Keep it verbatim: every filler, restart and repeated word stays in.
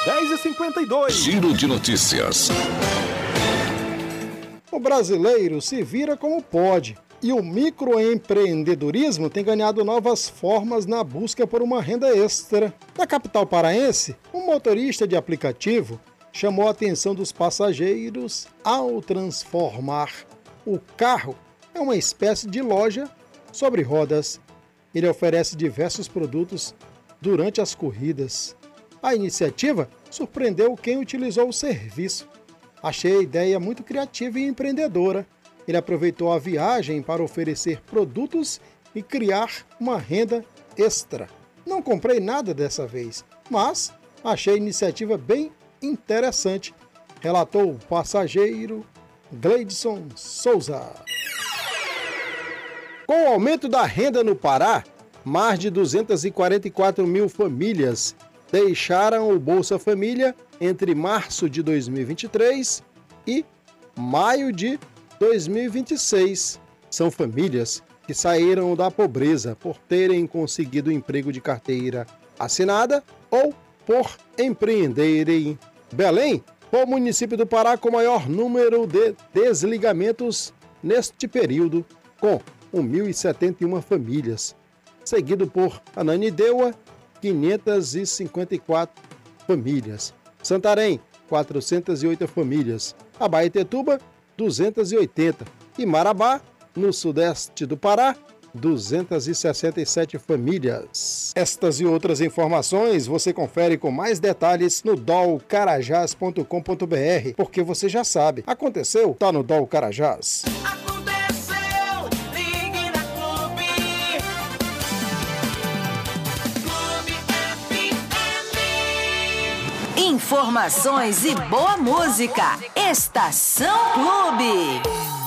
dez e cinquenta e dois. Giro de notícias. O brasileiro se vira como pode e o microempreendedorismo tem ganhado novas formas na busca por uma renda extra. Na capital paraense, um motorista de aplicativo chamou a atenção dos passageiros ao transformar o carro em uma espécie de loja sobre rodas. Ele oferece diversos produtos durante as corridas. A iniciativa surpreendeu quem utilizou o serviço. Achei a ideia muito criativa e empreendedora. Ele aproveitou a viagem para oferecer produtos e criar uma renda extra. Não comprei nada dessa vez, mas achei a iniciativa bem interessante, relatou o passageiro Gleidson Souza. Com o aumento da renda no Pará, mais de duzentas e quarenta e quatro mil famílias deixaram o Bolsa Família entre março de dois mil e vinte e três e maio de dois mil e vinte e seis. São famílias que saíram da pobreza por terem conseguido emprego de carteira assinada ou por empreenderem. Belém foi o município do Pará com maior número de desligamentos neste período, com mil e setenta e uma famílias, seguido por Ananindeua, quinhentas e cinquenta e quatro famílias, Santarém, quatrocentas e oito famílias, Abaetetuba, duzentas e oitenta e Marabá, no sudeste do Pará, duzentas e sessenta e sete famílias. Estas e outras informações você confere com mais detalhes no dol carajás ponto com ponto br, porque você já sabe, aconteceu, tá no Dol Carajás. Aconteceu, ligue na Clube. Clube F M. Informações e boa música. Estação Clube.